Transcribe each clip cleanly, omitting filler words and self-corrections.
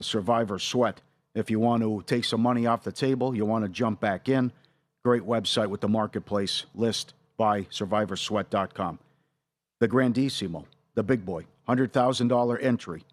Survivor Sweat. If you want to take some money off the table, you want to jump back in, great website with the marketplace list by survivorsweat.com. The Grandissimo, the big boy, $100,000 entry.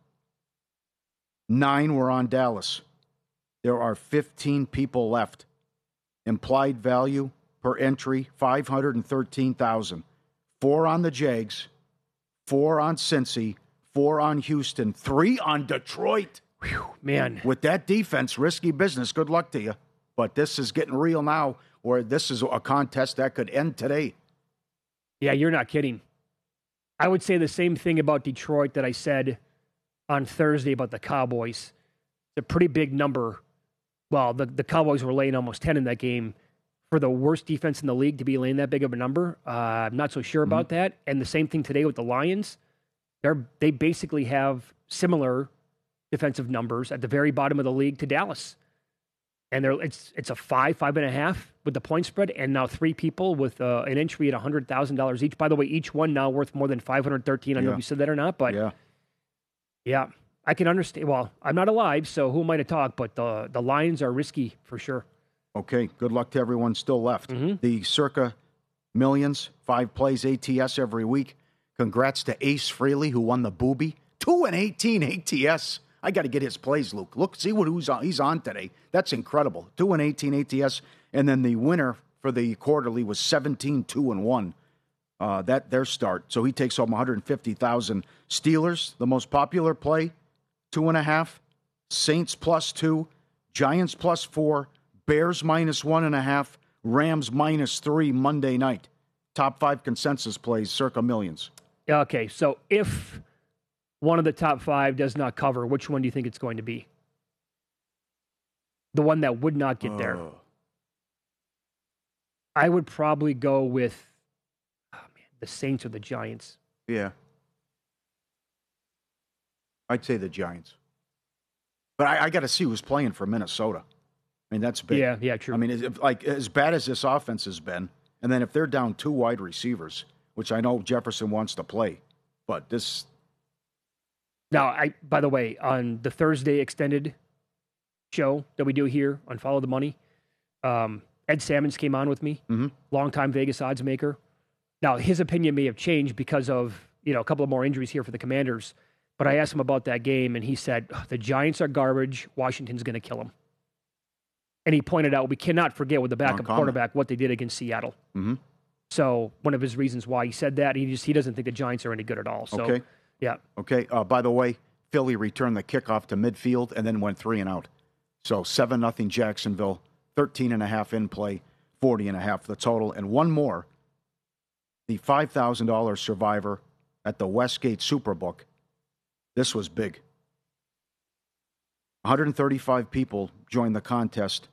9 were on Dallas. There are 15 people left. Implied value per entry, $513,000. 4 on the Jags, 4 on Cincy, 4 on Houston, 3 on Detroit. Whew, man. With that defense, risky business. Good luck to you. But this is getting real now, or this is a contest that could end today. Yeah, you're not kidding. I would say the same thing about Detroit that I said on Thursday about the Cowboys. It's a pretty big number. Well, the Cowboys were laying almost 10 in that game. For the worst defense in the league to be laying that big of a number, I'm not so sure about that. And the same thing today with the Lions. They basically have similar defensive numbers at the very bottom of the league to Dallas. And it's a 5.5 with the point spread, and now 3 people with an entry at $100,000 each. By the way, each one now worth more than $513. I don't know if you said that or not, but yeah, I can understand. Well, I'm not alive, so who am I to talk? But the Lions are risky for sure. Okay, good luck to everyone still left. The Circa Millions, 5 plays ATS every week. Congrats to Ace Frehley, who won the Booby. 2-18 ATS. I got to get his plays, Luke. Look, see he's on today. That's incredible. 2-18 ATS. And then the winner for the quarterly was 17-2-1. Their start. So he takes home $150,000. Steelers, the most popular play, 2.5. Saints +2. Giants +4. Bears -1.5. Rams -3 Monday night. Top 5 consensus plays, Circa Millions. Okay, so if one of the top 5 does not cover, which one do you think it's going to be? The one that would not get there. I would probably go with the Saints or the Giants. Yeah. I'd say the Giants. But I got to see who's playing for Minnesota. I mean, that's big. Yeah, true. I mean, as bad as this offense has been, and then if they're down 2 wide receivers, which I know Jefferson wants to play, but this... Now, by the way, on the Thursday extended show that we do here on Follow the Money, Ed Salmons came on with me, longtime Vegas odds maker. Now, his opinion may have changed because of, a couple of more injuries here for the Commanders, but I asked him about that game, and he said, the Giants are garbage, Washington's going to kill them. And he pointed out, we cannot forget with the backup quarterback what they did against Seattle. So one of his reasons why he said that, he doesn't think the Giants are any good at all. So, okay. Yeah. Okay. By the way, Philly returned the kickoff to midfield and then went 3 and out. So 7-0 Jacksonville, 13.5 in play, 40.5 the total. And one more, the $5,000 survivor at the Westgate Superbook. This was big. 135 people joined the contest.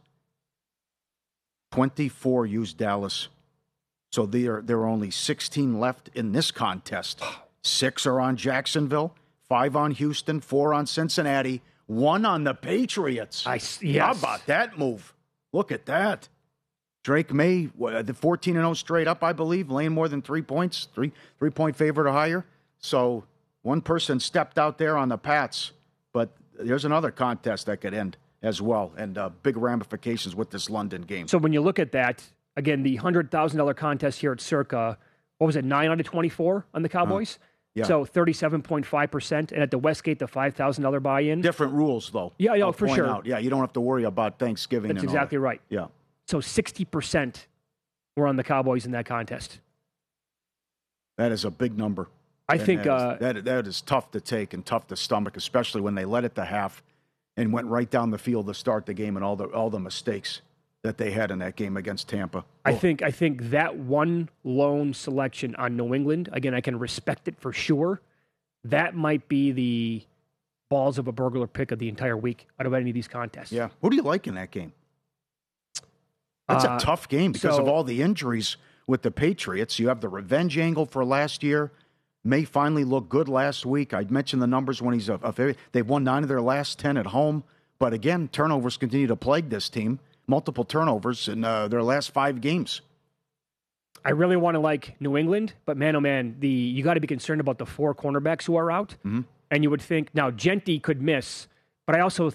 24 used Dallas. So there are only 16 left in this contest. 6 are on Jacksonville, 5 on Houston, 4 on Cincinnati, 1 on the Patriots. Yes. How about that move? Look at that. Drake May, the 14-0 straight up, I believe, laying more than 3 points, 3-point favorite or higher. So one person stepped out there on the Pats, but there's another contest that could end as well, and big ramifications with this London game. So when you look at that, again, the $100,000 contest here at Circa, what was it, 9 out of 24 on the Cowboys? Yeah. So 37.5%. And at the Westgate, the $5,000 buy-in. Different rules, though. Yeah, for sure. Out. Yeah, you don't have to worry about Thanksgiving. That's exactly right. Yeah. So 60% were on the Cowboys in that contest. That is a big number. I think that is tough to take and tough to stomach, especially when they led it to half and went right down the field to start the game and all the mistakes that they had in that game against Tampa. I think that one lone selection on New England, again, I can respect it for sure. That might be the balls of a burglar pick of the entire week out of any of these contests. Yeah. Who do you like in that game? That's a tough game because of all the injuries with the Patriots. You have the revenge angle for last year. May finally look good last week. I'd mentioned the numbers when he's they've won 9 of their last 10 at home. But again, turnovers continue to plague this team. Multiple turnovers in their last 5 games. I really want to like New England, but man, oh man, you got to be concerned about the 4 cornerbacks who are out. And you would think, now Gentry could miss, But I also